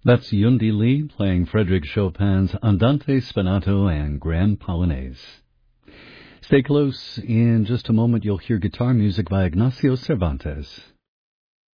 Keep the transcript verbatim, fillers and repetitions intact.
That's Yundi Lee playing Frédéric Chopin's Andante Spinato and Grand Polonaise. Stay close. In just a moment, you'll hear guitar music by Ignacio Cervantes.